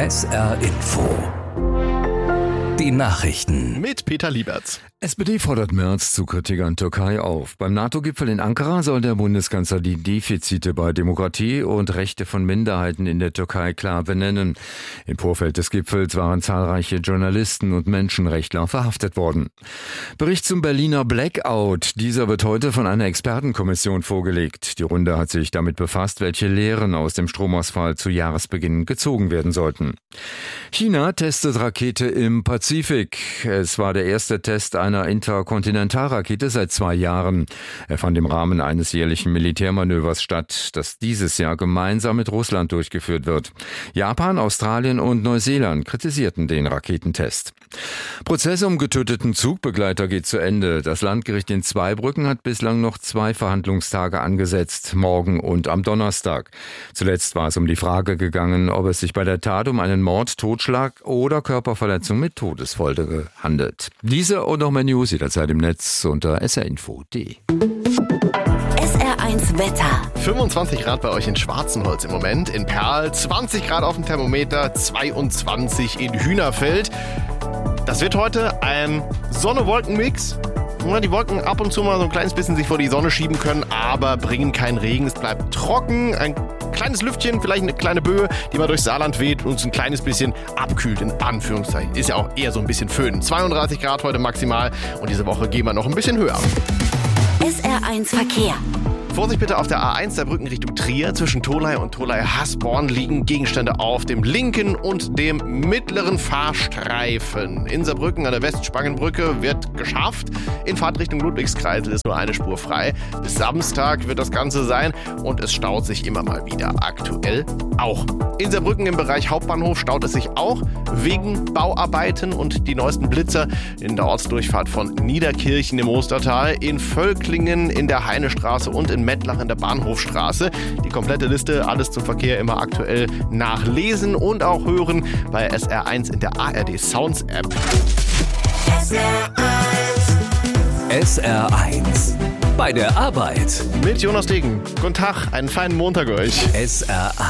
SR Info. Die Nachrichten Mit Peter Lieberts. SPD fordert Merz zu Kritik an Türkei auf. Beim NATO-Gipfel in Ankara soll der Bundeskanzler die Defizite bei Demokratie und Rechte von Minderheiten in der Türkei klar benennen. Im Vorfeld des Gipfels waren zahlreiche Journalisten und Menschenrechtler verhaftet worden. Bericht zum Berliner Blackout. Dieser wird heute von einer Expertenkommission vorgelegt. Die Runde hat sich damit befasst, welche Lehren aus dem Stromausfall zu Jahresbeginn gezogen werden sollten. China testet Rakete im Pazifik. Es war der erste Test einer Interkontinentalrakete seit 2 Jahren. Er fand im Rahmen eines jährlichen Militärmanövers statt, das dieses Jahr gemeinsam mit Russland durchgeführt wird. Japan, Australien und Neuseeland kritisierten den Raketentest. Prozess um getöteten Zugbegleiter geht zu Ende. Das Landgericht in Zweibrücken hat bislang noch 2 Verhandlungstage angesetzt, morgen und am Donnerstag. Zuletzt war es um die Frage gegangen, ob es sich bei der Tat um einen Mord, Totschlag oder Körperverletzung mit Todesfolter handelt. Diese und noch mehr News jederzeit im Netz unter srinfo.de. SR1 Wetter. 25 Grad bei euch in Schwarzenholz im Moment, in Perl 20 Grad auf dem Thermometer, 22 in Hühnerfeld. Das wird heute ein Sonne-Wolken-Mix. Die Wolken ab und zu mal so ein kleines bisschen sich vor die Sonne schieben können, aber bringen keinen Regen. Es bleibt trocken, ein kleines Lüftchen, vielleicht eine kleine Böe, die mal durchs Saarland weht und uns ein kleines bisschen abkühlt, in Anführungszeichen. Ist ja auch eher so ein bisschen Föhn. 32 Grad heute maximal und diese Woche gehen wir noch ein bisschen höher. SR1 Verkehr. Vorsicht bitte auf der A1 Saarbrücken Richtung Trier. Zwischen Tholey und Tholey-Hasborn liegen Gegenstände auf dem linken und dem mittleren Fahrstreifen. In Saarbrücken an der Westspangenbrücke wird geschafft. In Fahrtrichtung Ludwigskreisel ist nur eine Spur frei. Bis Samstag wird das Ganze sein und es staut sich immer mal wieder. Aktuell auch. In Saarbrücken im Bereich Hauptbahnhof staut es sich auch wegen Bauarbeiten und die neuesten Blitzer in der Ortsdurchfahrt von Niederkirchen im Ostertal, in Völklingen, in der Heinestraße und in Mettlach in der Bahnhofstraße. Die komplette Liste, alles zum Verkehr immer aktuell nachlesen und auch hören bei SR1 in der ARD Sounds App. SR1 bei der Arbeit Mit Jonas Degen. Guten Tag, einen feinen Montag euch. SR1